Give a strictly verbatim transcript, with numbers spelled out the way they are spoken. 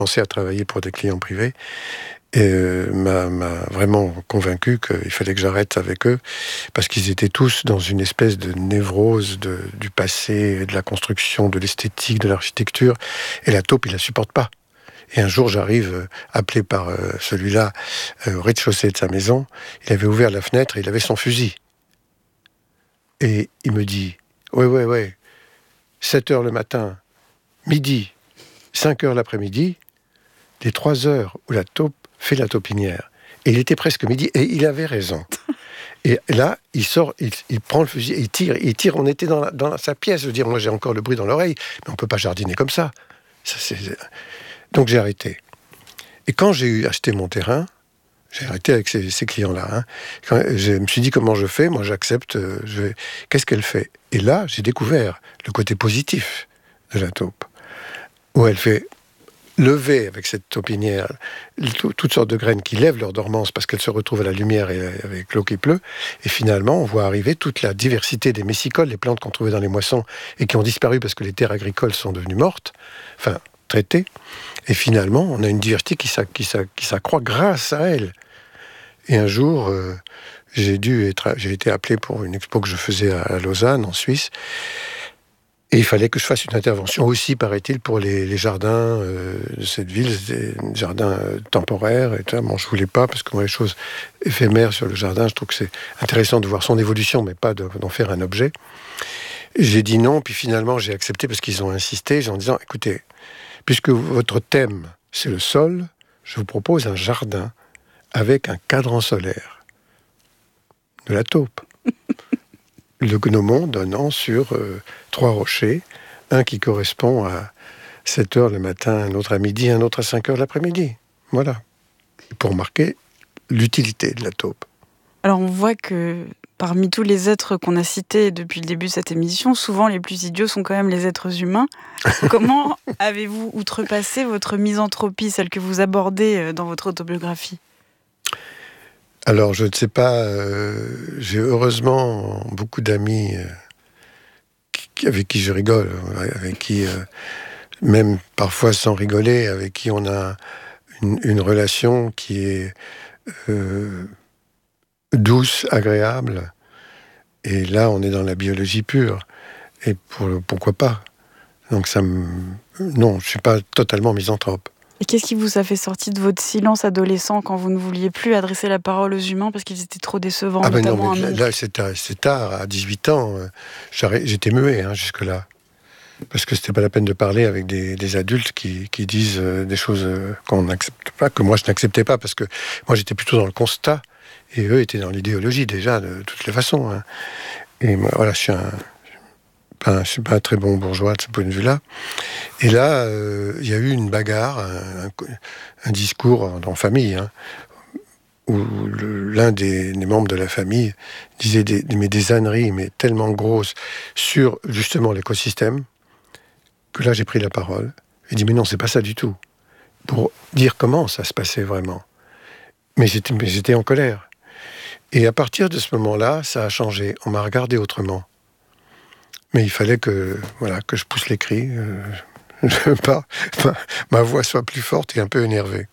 commencé à travailler pour des clients privés, et euh, m'a, m'a vraiment convaincu qu'il fallait que j'arrête avec eux, parce qu'ils étaient tous dans une espèce de névrose de, du passé, de la construction, de l'esthétique, de l'architecture, et la taupe, il la supporte pas. Et un jour, j'arrive, euh, appelé par euh, celui-là, euh, au rez-de-chaussée de sa maison. Il avait ouvert la fenêtre et il avait son fusil. Et il me dit, ouais, ouais, ouais, sept heures le matin, midi, cinq heures l'après-midi, les trois heures où la taupe fait la taupinière. Et il était presque midi, et il avait raison. Et là, il sort, il, il prend le fusil, il tire, il tire. On était dans, la, dans la, sa pièce. Je veux dire, moi, j'ai encore le bruit dans l'oreille, mais on ne peut pas jardiner comme ça. ça c'est... Donc, j'ai arrêté. Et quand j'ai eu acheté mon terrain, j'ai arrêté avec ces, ces clients-là. Hein. Quand je me suis dit, comment je fais ? Moi, j'accepte. Euh, je vais... Qu'est-ce qu'elle fait ? Et là, j'ai découvert le côté positif de la taupe, où elle fait lever avec cette taupinière toutes sortes de graines qui lèvent leur dormance parce qu'elles se retrouvent à la lumière et avec l'eau qui pleut. Et finalement, on voit arriver toute la diversité des messicoles, les plantes qu'on trouvait dans les moissons et qui ont disparu parce que les terres agricoles sont devenues mortes, enfin traitées. Et finalement, on a une diversité qui, s'a, qui, s'a, qui s'accroît grâce à elle. Et un jour, euh, j'ai dû être, j'ai été appelé pour une expo que je faisais à, à Lausanne, en Suisse. Et il fallait que je fasse une intervention aussi, paraît-il, pour les, les jardins euh, de cette ville, des jardins euh, temporaires. Et tout ça. Bon, je voulais pas, parce que moi, les choses éphémères sur le jardin, je trouve que c'est intéressant de voir son évolution, mais pas de, d'en faire un objet. J'ai dit non, puis finalement, j'ai accepté parce qu'ils ont insisté, en disant, écoutez, puisque votre thème, c'est le sol, je vous propose un jardin avec un cadran solaire. De la taupe. Le gnomon donnant sur euh, trois rochers, un qui correspond à sept heures le matin, un autre à midi, un autre à cinq heures l'après-midi. Voilà. Pour marquer l'utilité de la taupe. Alors on voit que parmi tous les êtres qu'on a cités depuis le début de cette émission, souvent les plus idiots sont quand même les êtres humains. Comment avez-vous outrepassé votre misanthropie, celle que vous abordez dans votre autobiographie ? Alors, je ne sais pas, euh, j'ai heureusement beaucoup d'amis euh, qui, avec qui je rigole, avec qui, euh, même parfois sans rigoler, avec qui on a une, une relation qui est euh, douce, agréable. Et là, on est dans la biologie pure. Et pour, pourquoi pas ? Donc, ça me... Non, je ne suis pas totalement misanthrope. Et qu'est-ce qui vous a fait sortir de votre silence adolescent quand vous ne vouliez plus adresser la parole aux humains parce qu'ils étaient trop décevants? Ah ben non, mais là, là c'est, tard, c'est tard, à dix-huit ans, euh, j'étais muet hein, jusque-là. Parce que c'était pas la peine de parler avec des, des adultes qui, qui disent euh, des choses euh, qu'on n'accepte pas, que moi je n'acceptais pas, parce que moi j'étais plutôt dans le constat, et eux étaient dans l'idéologie déjà, de toutes les façons. Hein. Et moi, voilà, je suis un... je ne suis pas un très bon bourgeois de ce point de vue-là. Et là, il euh, y a eu une bagarre, un, un, un discours en, en famille, hein, où le, l'un des, des membres de la famille disait des, des, mais des âneries, mais tellement grosses, sur justement l'écosystème, que là j'ai pris la parole. J'ai dit, mais non, c'est pas ça du tout. Pour dire comment ça se passait vraiment. Mais j'étais, mais j'étais en colère. Et à partir de ce moment-là, ça a changé. On m'a regardé autrement. Mais il fallait que, voilà, que je pousse les cris, euh, pas, ma, ma voix soit plus forte et un peu énervée.